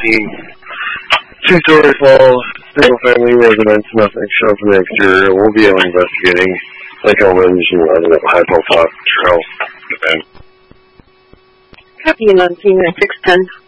two-story fall, single-family residence, nothing shown from the exterior. We'll be investigating Lake Elman's and high-profile trail event. Copy 19 610.